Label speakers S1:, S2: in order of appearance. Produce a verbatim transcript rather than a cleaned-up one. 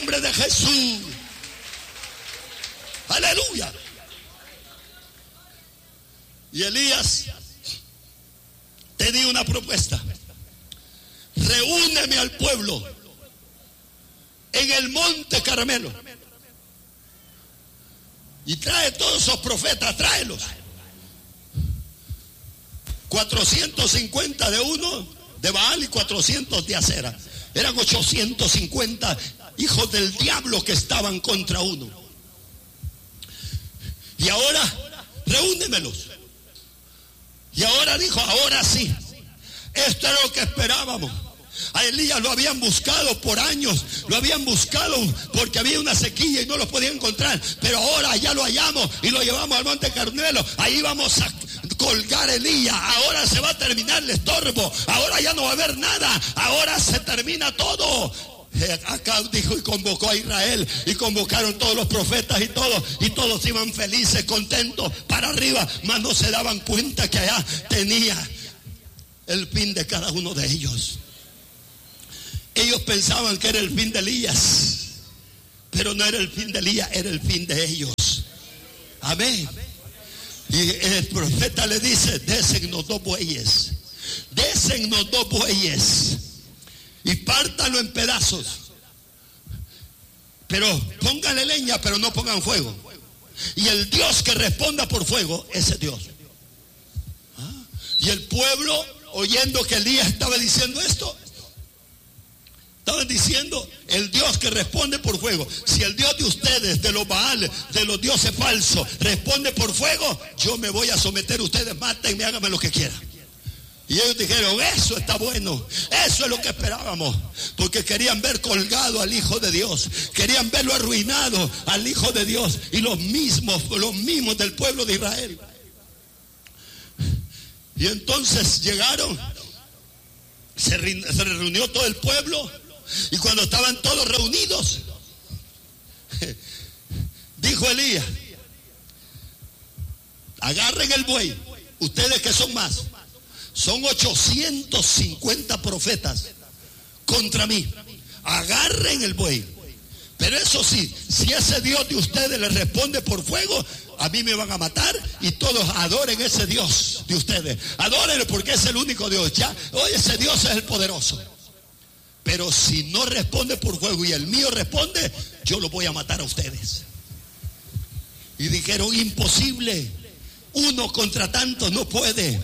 S1: nombre de Jesús. Aleluya. Y Elías tenía una propuesta: reúneme al pueblo en el monte Carmelo y trae todos esos profetas, tráelos. cuatrocientos cincuenta de uno de Baal y cuatrocientos de Acera. Eran ochocientos cincuenta hijos del diablo que estaban contra uno. Y ahora, reúnemelos. Y ahora dijo, ahora sí, esto era lo que esperábamos. A Elías lo habían buscado por años, lo habían buscado porque había una sequía y no lo podían encontrar, pero ahora ya lo hallamos y lo llevamos al monte Carmelo. Ahí vamos a colgar a Elías. Ahora se va a terminar el estorbo, ahora ya no va a haber nada, ahora se termina todo. Acá dijo y convocó a Israel y convocaron todos los profetas y todos, y todos iban felices, contentos para arriba, mas no se daban cuenta que allá tenía el fin de cada uno de ellos. Ellos pensaban que era el fin de Elías, pero no era el fin de Elías, era el fin de ellos. Amén. Y el profeta le dice, désennos dos bueyes, désennos dos bueyes y pártalo en pedazos, pero pónganle leña, pero no pongan fuego. Y el Dios que responda por fuego, ese Dios. ¿Ah? Y el pueblo, oyendo que Elías estaba diciendo esto, estaban diciendo, el Dios que responde por fuego. Si el Dios de ustedes, de los Baal, de los dioses falsos, responde por fuego, yo me voy a someter a ustedes, mátenme, háganme lo que quieran. Y ellos dijeron, eso está bueno, eso es lo que esperábamos, porque querían ver colgado al Hijo de Dios, querían verlo arruinado al Hijo de Dios, y los mismos, los mismos del pueblo de Israel. Y entonces llegaron, se reunió todo el pueblo, y cuando estaban todos reunidos, dijo Elías, agarren el buey, ustedes que son más. Son ochocientos cincuenta profetas contra mí. Agarren el buey. Pero eso sí, si ese Dios de ustedes les responde por fuego, a mí me van a matar, y todos adoren ese Dios de ustedes. Adórenlo porque es el único Dios. Ya, hoy ese Dios es el poderoso. Pero si no responde por fuego y el mío responde, yo lo voy a matar a ustedes. Y dijeron, imposible. Uno contra tantos no puede.